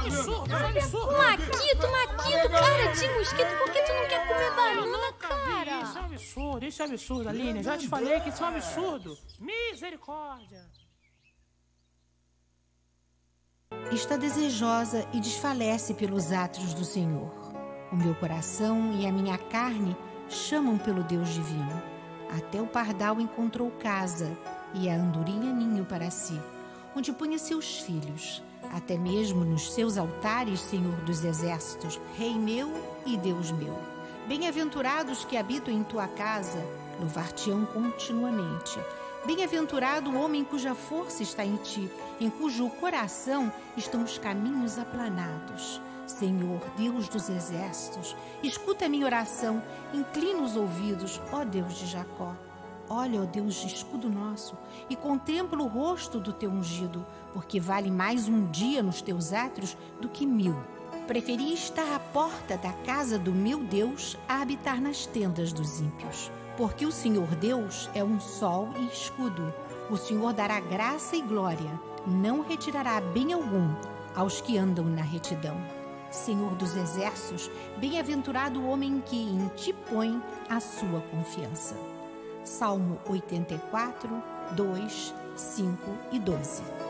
Maquito, cara de mosquito, por que tu não quer comer banana, cara? Isso é um absurdo, Aline. Já te falei que isso é um absurdo. Misericórdia. Está desejosa e desfalece pelos atos do Senhor. O meu coração e a minha carne chamam pelo Deus divino. Até o pardal encontrou casa e a andorinha ninho para si, onde punha seus filhos. Até mesmo nos seus altares, Senhor dos exércitos, Rei meu e Deus meu. Bem-aventurados que habitam em tua casa, louvar-te-ão continuamente. Bem-aventurado o homem cuja força está em ti, em cujo coração estão os caminhos aplanados. Senhor, Deus dos exércitos, escuta a minha oração, inclina os ouvidos, ó Deus de Jacó. Olha, ó Deus de escudo nosso, e contempla o rosto do teu ungido, porque vale mais um dia nos teus átrios do que 1000. Preferi estar à porta da casa do meu Deus a habitar nas tendas dos ímpios. Porque o Senhor Deus é um sol e escudo. O Senhor dará graça e glória, não retirará bem algum aos que andam na retidão. Senhor dos exércitos, bem-aventurado o homem que em ti põe a sua confiança. Salmo 84, 2, 5 e 12.